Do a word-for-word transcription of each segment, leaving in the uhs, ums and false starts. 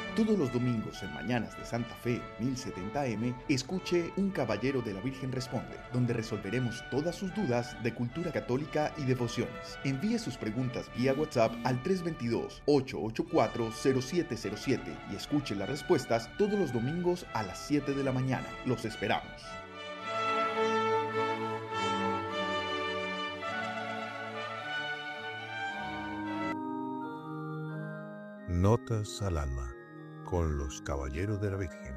Todos los domingos en Mañanas de Santa Fe mil setenta A M, escuche Un Caballero de la Virgen Responde, donde resolveremos todas sus dudas de cultura católica y devociones. Envíe sus preguntas vía WhatsApp al tres dos dos, ocho ocho cuatro, cero siete cero siete y escuche las respuestas todos los domingos a las siete de la mañana. Los esperamos. Notas al alma, con los Caballeros de la Virgen.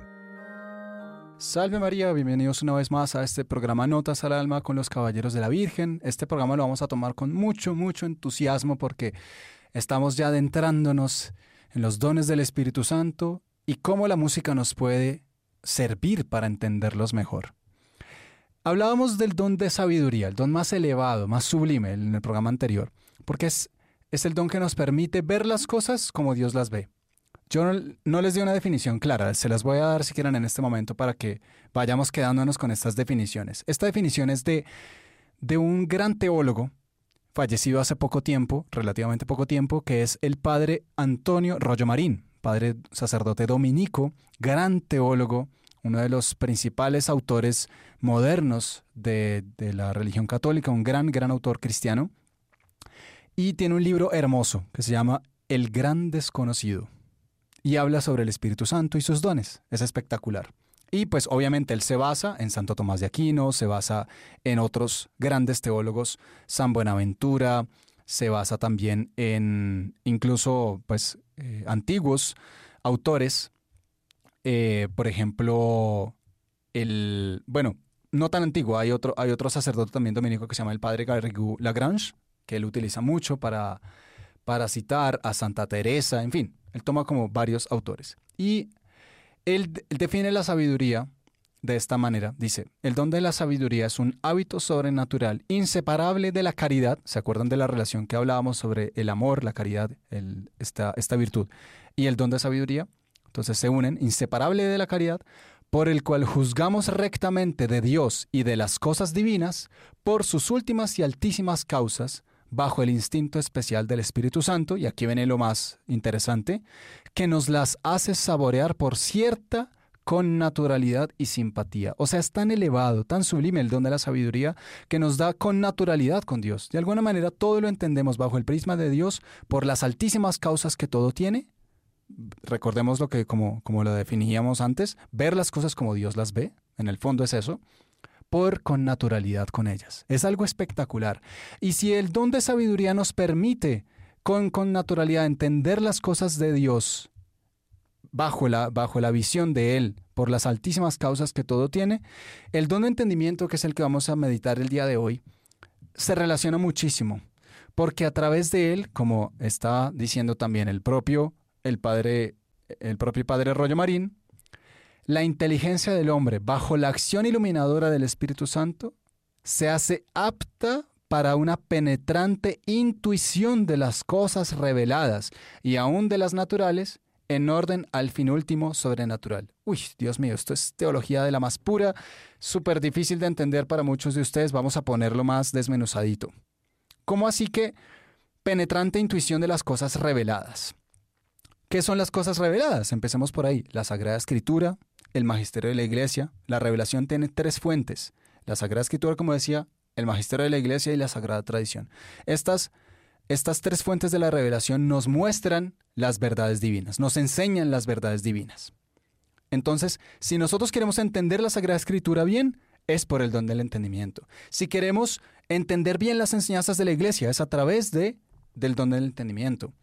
Salve María, bienvenidos una vez más a este programa Notas al alma con los Caballeros de la Virgen. Este programa lo vamos a tomar con mucho, mucho entusiasmo porque estamos ya adentrándonos en los dones del Espíritu Santo y cómo la música nos puede servir para entenderlos mejor. Hablábamos del don de sabiduría, el don más elevado, más sublime en el programa anterior, porque es, es el don que nos permite ver las cosas como Dios las ve. Yo no, no les di una definición clara, se las voy a dar si quieren en este momento para que vayamos quedándonos con estas definiciones. Esta definición es de, de un gran teólogo, fallecido hace poco tiempo, relativamente poco tiempo, que es el padre Antonio Rollo Marín, padre sacerdote dominico, gran teólogo, uno de los principales autores modernos de, de la religión católica, un gran, gran autor cristiano, y tiene un libro hermoso que se llama El Gran Desconocido. Y habla sobre el Espíritu Santo y sus dones. Es espectacular. Y pues obviamente él se basa en Santo Tomás de Aquino, se basa en otros grandes teólogos, San Buenaventura, se basa también en incluso pues eh, antiguos autores. Eh, por ejemplo, el, bueno, no tan antiguo, hay otro, hay otro sacerdote también dominico que se llama el padre Garrigou Lagrange, que él utiliza mucho para, para citar a Santa Teresa, en fin. Él toma como varios autores. Y él, él define la sabiduría de esta manera. Dice, el don de la sabiduría es un hábito sobrenatural inseparable de la caridad. ¿Se acuerdan de la relación que hablábamos sobre el amor, la caridad, el, esta, esta virtud? Y el don de sabiduría. Entonces se unen, inseparable de la caridad, por el cual juzgamos rectamente de Dios y de las cosas divinas por sus últimas y altísimas causas, bajo el instinto especial del Espíritu Santo, y aquí viene lo más interesante, que nos las hace saborear por cierta con naturalidad y simpatía. O sea, es tan elevado, tan sublime el don de la sabiduría, que nos da con naturalidad con Dios. De alguna manera todo lo entendemos bajo el prisma de Dios por las altísimas causas que todo tiene. Recordemos lo que, como, como lo definíamos antes, ver las cosas como Dios las ve, en el fondo es eso, por con naturalidad con ellas. Es algo espectacular. Y si el don de sabiduría nos permite con, con naturalidad entender las cosas de Dios bajo la, bajo la visión de Él, por las altísimas causas que todo tiene, el don de entendimiento, que es el que vamos a meditar el día de hoy, se relaciona muchísimo. Porque a través de Él, como está diciendo también el propio, el padre, el propio padre Rollo Marín, la inteligencia del hombre, bajo la acción iluminadora del Espíritu Santo, se hace apta para una penetrante intuición de las cosas reveladas y aún de las naturales, en orden al fin último sobrenatural. Uy, Dios mío, esto es teología de la más pura, súper difícil de entender para muchos de ustedes. Vamos a ponerlo más desmenuzadito. ¿Cómo así que penetrante intuición de las cosas reveladas? ¿Qué son las cosas reveladas? Empecemos por ahí. La Sagrada Escritura, el magisterio de la Iglesia. La revelación tiene tres fuentes. La Sagrada Escritura, como decía, el magisterio de la Iglesia y la Sagrada Tradición. Estas, estas tres fuentes de la revelación nos muestran las verdades divinas, nos enseñan las verdades divinas. Entonces, si nosotros queremos entender la Sagrada Escritura bien, es por el don del entendimiento. Si queremos entender bien las enseñanzas de la Iglesia, es a través de, del don del entendimiento.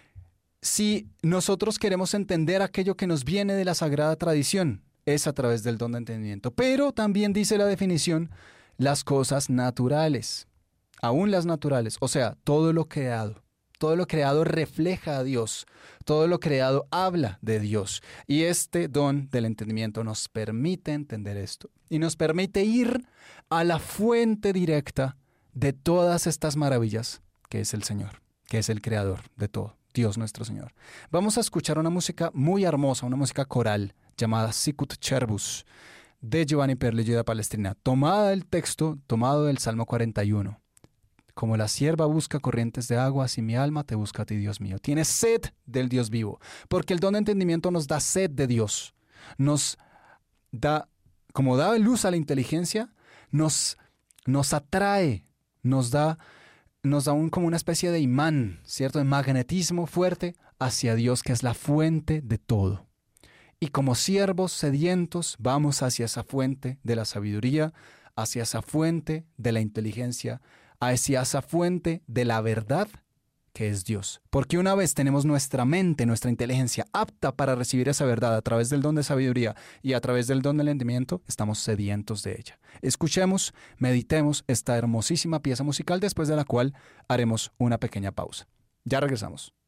Si nosotros queremos entender aquello que nos viene de la Sagrada Tradición, es a través del don de entendimiento. Pero también dice la definición, las cosas naturales, aún las naturales, o sea, todo lo creado. Todo lo creado refleja a Dios, todo lo creado habla de Dios. Y este don del entendimiento nos permite entender esto. Y nos permite ir a la fuente directa de todas estas maravillas, que es el Señor, que es el creador de todo. Dios nuestro Señor. Vamos a escuchar una música muy hermosa, una música coral llamada Sicut Cervus de Giovanni Perleggi da Palestrina, tomada del texto, tomado del Salmo cuarenta y uno. Como la sierva busca corrientes de agua, así mi alma te busca a ti, Dios mío. Tienes sed del Dios vivo, porque el don de entendimiento nos da sed de Dios. Nos da, como da luz a la inteligencia, nos, nos atrae, nos da, nos da un, como una especie de imán, ¿cierto? De magnetismo fuerte hacia Dios, que es la fuente de todo. Y como siervos sedientos, vamos hacia esa fuente de la sabiduría, hacia esa fuente de la inteligencia, hacia esa fuente de la verdad que es Dios. Porque una vez tenemos nuestra mente, nuestra inteligencia apta para recibir esa verdad a través del don de sabiduría y a través del don del entendimiento, estamos sedientos de ella. Escuchemos, meditemos esta hermosísima pieza musical, después de la cual haremos una pequeña pausa. Ya regresamos.